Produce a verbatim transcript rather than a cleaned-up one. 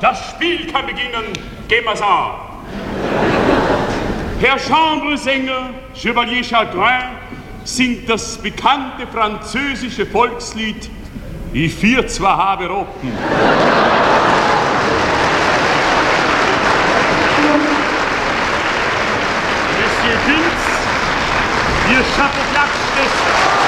Das Spiel kann beginnen. Gehen wir's an. Herr Chambresänger, Chevalier Chagrin, singt das bekannte französische Volkslied Ich vier zwar habe Rotten. Monsieur Vince, Ihr Chapeau-Klatsch